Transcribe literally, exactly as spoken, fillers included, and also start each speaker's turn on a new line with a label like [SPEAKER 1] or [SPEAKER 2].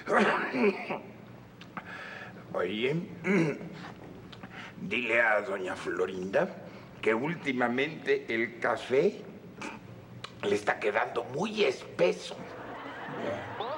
[SPEAKER 1] Oye, dile a doña Florinda que últimamente el café le está quedando muy espeso.